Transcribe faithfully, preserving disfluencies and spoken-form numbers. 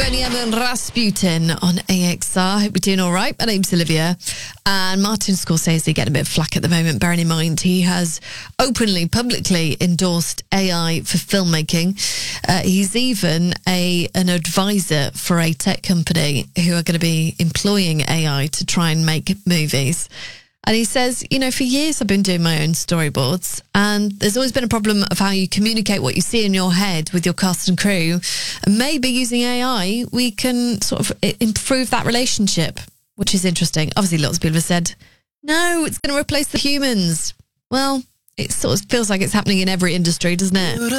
Boney M and Rasputin on A X R. Hope you're doing all right. My name's Olivia. And Martin Scorsese getting a bit of flack at the moment, bearing in mind he has openly, publicly endorsed A I for filmmaking. Uh, he's even a an advisor for a tech company who are going to be employing A I to try and make movies. And he says, you know, for years I've been doing my own storyboards, and there's always been a problem of how you communicate what you see in your head with your cast and crew. And maybe using A I, we can sort of improve that relationship, which is interesting. Obviously, lots of people have said, no, it's going to replace the humans. Well, it sort of feels like it's happening in every industry, doesn't it?